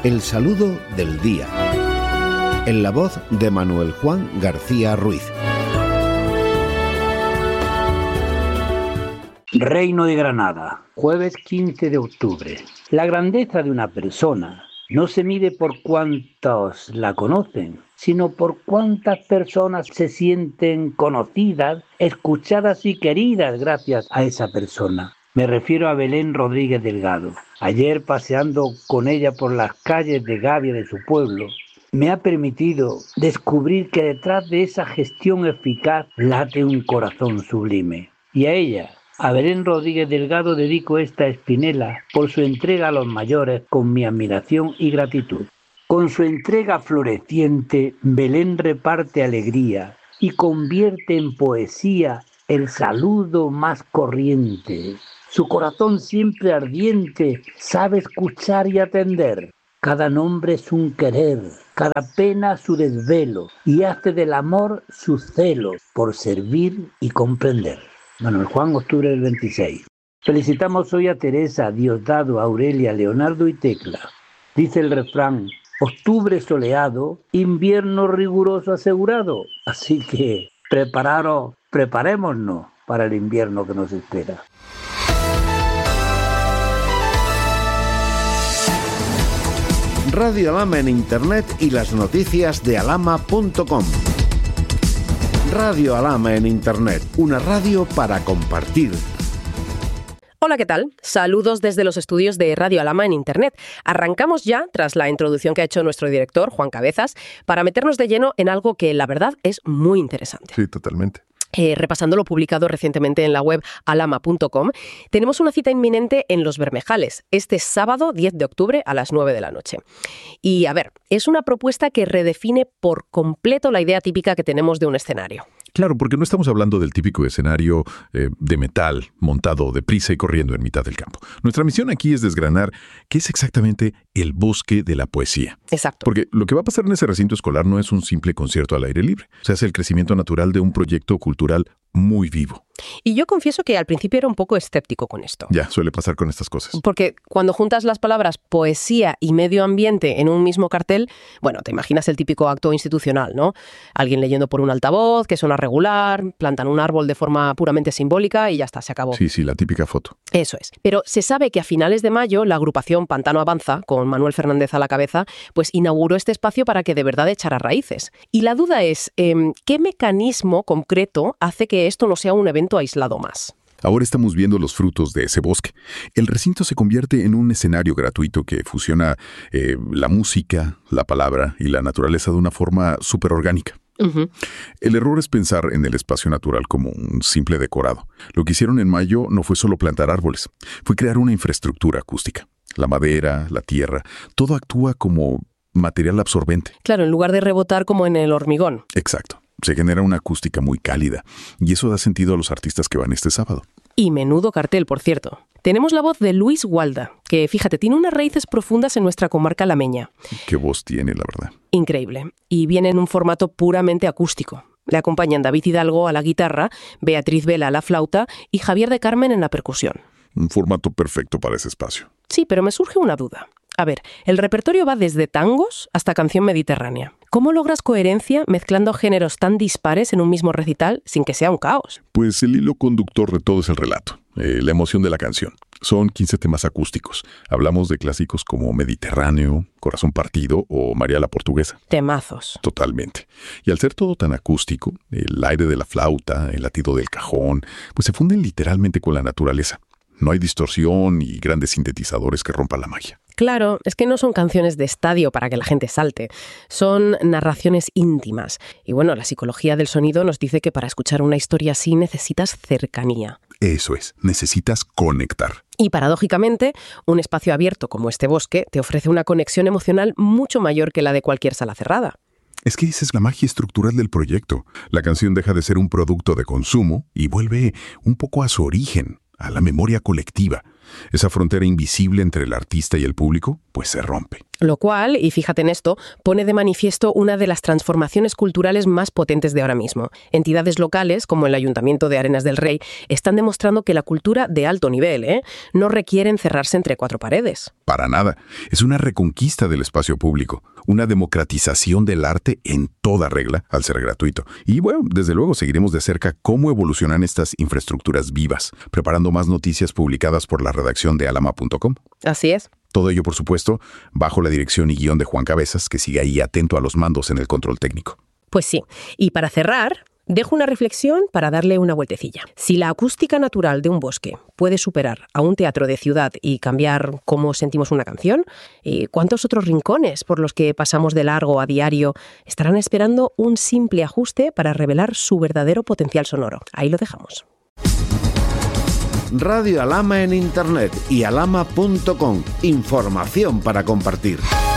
El saludo del día. En la voz de Manuel Juan García Ruiz. Reino de Granada, jueves 15 de octubre. La grandeza de una persona no se mide por cuántos la conocen, sino por cuántas personas se sienten conocidas, escuchadas y queridas gracias a esa persona. Me refiero a Belén Rodríguez Delgado. Ayer, paseando con ella por las calles de Gavia de su pueblo, me ha permitido descubrir que detrás de esa gestión eficaz late un corazón sublime. Y a ella, a Belén Rodríguez Delgado, dedico esta espinela por su entrega a los mayores con mi admiración y gratitud. Con su entrega floreciente, Belén reparte alegría y convierte en poesía el saludo más corriente. Su corazón siempre ardiente sabe escuchar y atender. Cada nombre es un querer, cada pena su desvelo, y hace del amor su celo por servir y comprender. Manuel Juan, octubre del 26. Felicitamos hoy a Teresa, Diosdado, Aurelia, Leonardo y Tecla. Dice el refrán: octubre soleado, invierno riguroso asegurado. Así que preparémonos para el invierno que nos espera. Radio Alhama en Internet y las noticias de alhama.com. Radio Alhama en Internet, una radio para compartir. Hola, ¿qué tal? Saludos desde los estudios de Radio Alhama en Internet. Arrancamos ya, tras la introducción que ha hecho nuestro director, Juan Cabezas, para meternos de lleno en algo que, la verdad, es muy interesante. Sí, totalmente. Repasando lo publicado recientemente en la web alhama.com, tenemos una cita inminente en Los Bermejales, este sábado 10 de octubre a las 9 de la noche. Y a ver, es una propuesta que redefine por completo la idea típica que tenemos de un escenario. Claro, porque no estamos hablando del típico escenario de metal montado deprisa y corriendo en mitad del campo. Nuestra misión aquí es desgranar qué es exactamente el bosque de la poesía. Exacto. Porque lo que va a pasar en ese recinto escolar no es un simple concierto al aire libre. O sea, es el crecimiento natural de un proyecto cultural muy vivo. Y yo confieso que al principio era un poco escéptico con esto. Ya, suele pasar con estas cosas. Porque cuando juntas las palabras poesía y medio ambiente en un mismo cartel, bueno, te imaginas el típico acto institucional, ¿no? Alguien leyendo por un altavoz, que suena regular, plantan un árbol de forma puramente simbólica y ya está, se acabó. Sí, la típica foto. Eso es. Pero se sabe que a finales de mayo la agrupación Pantano Avanza, con Manuel Fernández a la cabeza, pues inauguró este espacio para que de verdad echara raíces. Y la duda es, ¿qué mecanismo concreto hace que esto no sea un evento aislado más? Ahora estamos viendo los frutos de ese bosque. El recinto se convierte en un escenario gratuito que fusiona la música, la palabra y la naturaleza de una forma súper orgánica. Uh-huh. El error es pensar en el espacio natural como un simple decorado. Lo que hicieron en mayo no fue solo plantar árboles, fue crear una infraestructura acústica. La madera, la tierra, todo actúa como material absorbente. Claro, en lugar de rebotar como en el hormigón. Exacto. Se genera una acústica muy cálida y eso da sentido a los artistas que van este sábado. Y menudo cartel, por cierto. Tenemos la voz de Luis Gualda, que, fíjate, tiene unas raíces profundas en nuestra comarca alameña. Qué voz tiene, la verdad. Increíble. Y viene en un formato puramente acústico. Le acompañan David Hidalgo a la guitarra, Beatriz Vela a la flauta y Javier de Carmen en la percusión. Un formato perfecto para ese espacio. Sí, pero me surge una duda. A ver, el repertorio va desde tangos hasta canción mediterránea. ¿Cómo logras coherencia mezclando géneros tan dispares en un mismo recital sin que sea un caos? Pues el hilo conductor de todo es el relato, la emoción de la canción. Son 15 temas acústicos. Hablamos de clásicos como Mediterráneo, Corazón Partido o María la Portuguesa. Temazos. Totalmente. Y al ser todo tan acústico, el aire de la flauta, el latido del cajón, pues se funden literalmente con la naturaleza. No hay distorsión y grandes sintetizadores que rompan la magia. Claro, es que no son canciones de estadio para que la gente salte, son narraciones íntimas. Y bueno, la psicología del sonido nos dice que para escuchar una historia así necesitas cercanía. Eso es, necesitas conectar. Y paradójicamente, un espacio abierto como este bosque te ofrece una conexión emocional mucho mayor que la de cualquier sala cerrada. Es que esa es la magia estructural del proyecto. La canción deja de ser un producto de consumo y vuelve un poco a su origen, a la memoria colectiva. Esa frontera invisible entre el artista y el público, pues se rompe. Lo cual, y fíjate en esto, pone de manifiesto una de las transformaciones culturales más potentes de ahora mismo. Entidades locales, como el Ayuntamiento de Arenas del Rey, están demostrando que la cultura de alto nivel, no requiere encerrarse entre cuatro paredes. Para nada. Es una reconquista del espacio público, una democratización del arte en toda regla, al ser gratuito. Y bueno, desde luego seguiremos de cerca cómo evolucionan estas infraestructuras vivas, preparando más noticias publicadas por la redacción de alama.com. Así es. Todo ello, por supuesto, bajo la dirección y guión de Juan Cabezas, que sigue ahí atento a los mandos en el control técnico. Pues sí. Y para cerrar, dejo una reflexión para darle una vueltecilla. Si la acústica natural de un bosque puede superar a un teatro de ciudad y cambiar cómo sentimos una canción, ¿cuántos otros rincones por los que pasamos de largo a diario estarán esperando un simple ajuste para revelar su verdadero potencial sonoro? Ahí lo dejamos. Radio Alama en Internet y alama.com. Información para compartir.